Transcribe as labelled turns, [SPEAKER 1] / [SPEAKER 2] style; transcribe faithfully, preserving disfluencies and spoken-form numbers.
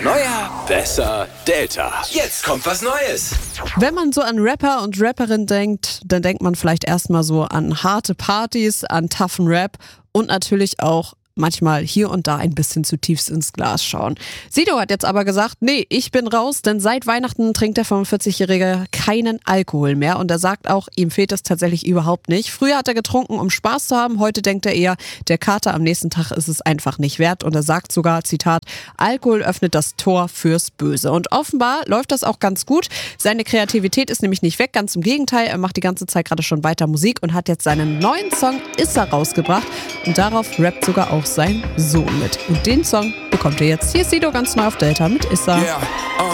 [SPEAKER 1] Neuer, besser, Delta. Jetzt kommt was Neues.
[SPEAKER 2] Wenn man so an Rapper und Rapperin denkt, dann denkt man vielleicht erstmal so an harte Partys, an toughen Rap und natürlich auch manchmal hier und da ein bisschen zu tiefst ins Glas schauen. Sido hat jetzt aber gesagt, nee, ich bin raus, denn seit Weihnachten trinkt der fünfundvierzigjährige keinen Alkohol mehr und er sagt auch, ihm fehlt es tatsächlich überhaupt nicht. Früher hat er getrunken, um Spaß zu haben, heute denkt er eher, der Kater am nächsten Tag ist es einfach nicht wert und er sagt sogar, Zitat, Alkohol öffnet das Tor fürs Böse. Und offenbar läuft das auch ganz gut. Seine Kreativität ist nämlich nicht weg, ganz im Gegenteil, er macht die ganze Zeit gerade schon weiter Musik und hat jetzt seinen neuen Song Issa rausgebracht und darauf rappt sogar auch sein Sohn mit. Und den Song bekommt ihr jetzt. Hier ist Sido ganz neu auf Delta mit Issa.
[SPEAKER 1] Yeah. Uh.